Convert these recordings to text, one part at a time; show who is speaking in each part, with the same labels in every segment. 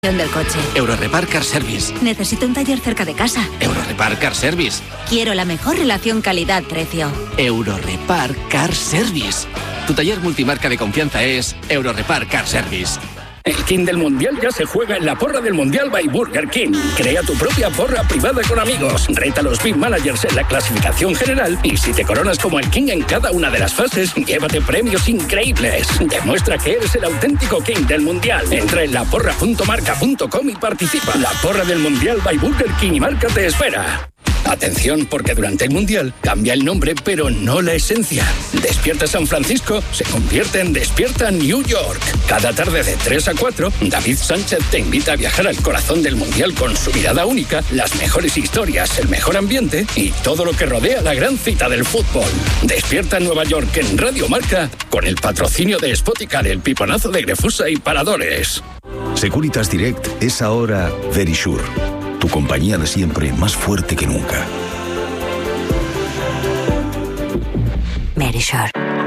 Speaker 1: del coche.
Speaker 2: Eurorepar Car Service.
Speaker 1: Necesito un taller cerca de casa.
Speaker 2: Eurorepar Car Service.
Speaker 1: Quiero la mejor relación calidad-precio.
Speaker 2: Eurorepar Car Service. Tu taller multimarca de confianza es Eurorepar Car Service.
Speaker 3: El King del Mundial ya se juega en la porra del Mundial by Burger King. Crea tu propia porra privada con amigos. Reta a los Big Managers en la clasificación general y si te coronas como el King en cada una de las fases, llévate premios increíbles. Demuestra que eres el auténtico King del Mundial. Entra en laporra.marca.com y participa. La porra del Mundial by Burger King y Marca te espera. Atención, porque durante el Mundial cambia el nombre, pero no la esencia. Despierta San Francisco se convierte en Despierta New York. Cada tarde de 3 a 4, David Sánchez te invita a viajar al corazón del Mundial con su mirada única, las mejores historias, el mejor ambiente y todo lo que rodea la gran cita del fútbol. Despierta Nueva York en Radio Marca con el patrocinio de Spoticar, el piponazo de Grefusa y Paradores.
Speaker 4: Securitas Direct es ahora Verisure. Tu compañía de siempre, más fuerte que nunca.
Speaker 1: Verisure.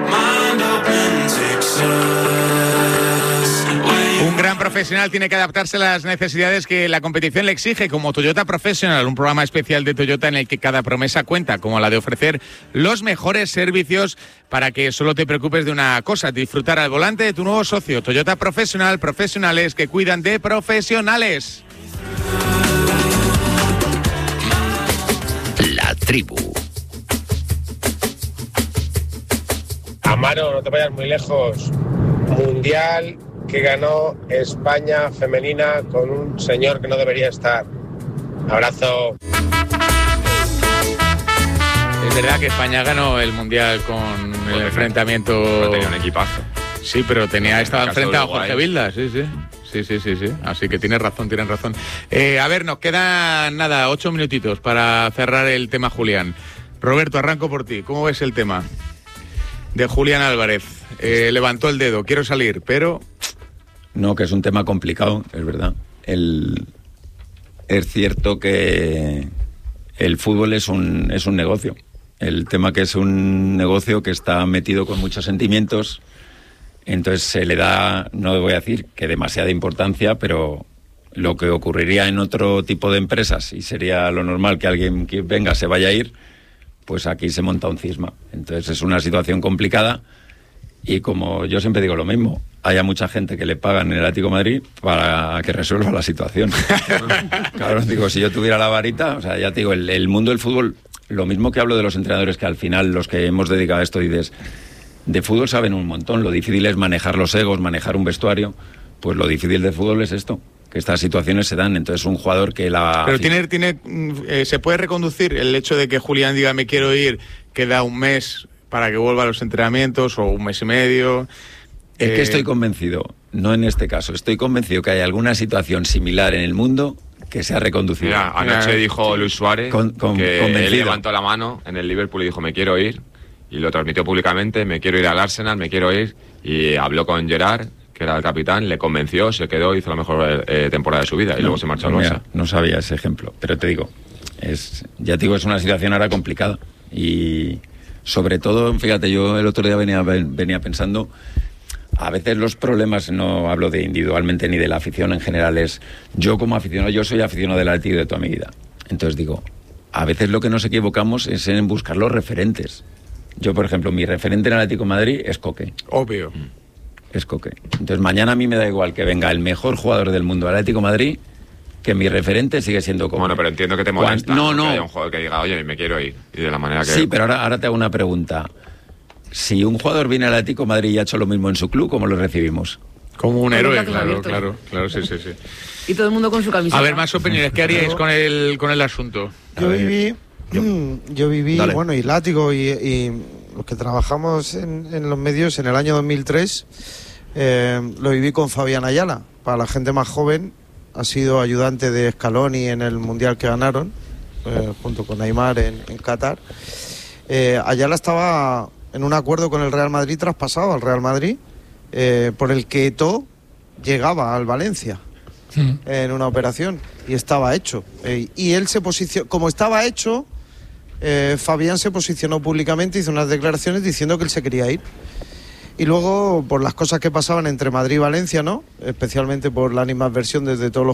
Speaker 5: Un gran profesional tiene que adaptarse a las necesidades que la competición le exige, como Toyota Professional, un programa especial de Toyota en el que cada promesa cuenta, como la de ofrecer los mejores servicios para que solo te preocupes de una cosa, disfrutar al volante de tu nuevo socio. Toyota Professional, profesionales que cuidan de profesionales.
Speaker 2: La tribu.
Speaker 6: Amaro, no te vayas muy lejos. Mundial que ganó España femenina con un señor que no debería estar. Abrazo.
Speaker 5: Es verdad que España ganó el Mundial con el enfrentamiento...
Speaker 7: No tenía un equipazo.
Speaker 5: Sí, pero estaba enfrentado a Jorge Vilda, sí. Sí. Así que tienen razón. A ver, nos quedan 8 minutitos para cerrar el tema Julián. Roberto, arranco por ti. ¿Cómo ves el tema de Julián Álvarez? Levantó el dedo, quiero salir, pero...
Speaker 8: No, que es un tema complicado, es verdad. Es cierto que el fútbol es un negocio. El tema que es un negocio que está metido con muchos sentimientos. Entonces se le da, no voy a decir que demasiada importancia, pero lo que ocurriría en otro tipo de empresas, y sería lo normal que alguien que venga se vaya a ir, pues aquí se monta un cisma. Entonces es una situación complicada y como yo siempre digo lo mismo, haya mucha gente que le pagan en el Atlético de Madrid para que resuelva la situación. Claro, digo, si yo tuviera la varita, o sea, ya te digo, el mundo del fútbol, lo mismo que hablo de los entrenadores, que al final los que hemos dedicado a esto dices... De fútbol saben un montón, lo difícil es manejar los egos, manejar un vestuario, pues lo difícil de fútbol es esto, que estas situaciones se dan, entonces un jugador que la...
Speaker 5: Pero se puede reconducir el hecho de que Julián diga me quiero ir, queda un mes para que vuelva a los entrenamientos o un mes y medio...
Speaker 8: Es que estoy convencido, no en este caso, estoy convencido que hay alguna situación similar en el mundo que se ha reconducido.
Speaker 7: Mira, anoche dijo Luis Suárez que él levantó la mano en el Liverpool y dijo me quiero ir. Y lo transmitió públicamente, me quiero ir al Arsenal, me quiero ir. Y habló con Gerard, que era el capitán, le convenció, se quedó, hizo la mejor temporada de su vida y luego se marchó al Barça.
Speaker 8: No sabía ese ejemplo, pero te digo, es una situación ahora complicada. Y sobre todo, fíjate, yo el otro día venía pensando, a veces los problemas, no hablo de individualmente ni de la afición en general, es yo como aficionado, yo soy aficionado del Atlético de toda mi vida. Entonces digo, a veces lo que nos equivocamos es en buscar los referentes. Yo, por ejemplo, mi referente en el Atlético de Madrid es Coque.
Speaker 5: Obvio.
Speaker 8: Es Coque. Entonces, mañana a mí me da igual que venga el mejor jugador del mundo al Atlético de Madrid, que mi referente sigue siendo Coque.
Speaker 7: Bueno, pero entiendo que te molesta que haya un jugador que diga, oye, me quiero ir. Y de la manera que...
Speaker 8: Sí, pero ahora te hago una pregunta. Si un jugador viene al Atlético de Madrid y ha hecho lo mismo en su club, ¿cómo lo recibimos?
Speaker 5: Como un héroe, claro, sí.
Speaker 9: Y todo el mundo con su camiseta.
Speaker 5: A ver, más opiniones. ¿Qué haríais con el asunto?
Speaker 10: Yo viví, bueno, y Látigo y los que trabajamos en los medios en el año 2003, lo viví con Fabián Ayala. Para la gente más joven, ha sido ayudante de Scaloni en el Mundial que ganaron, junto con Neymar en Qatar. Ayala estaba en un acuerdo con el Real Madrid, traspasado al Real Madrid, por el que Eto'o llegaba al Valencia en una operación, y estaba hecho. Y él se posicionó, como estaba hecho... Fabián se posicionó públicamente, hizo unas declaraciones diciendo que él se quería ir. Y luego por las cosas que pasaban entre Madrid y Valencia, ¿no? Especialmente por la animadversión desde todos los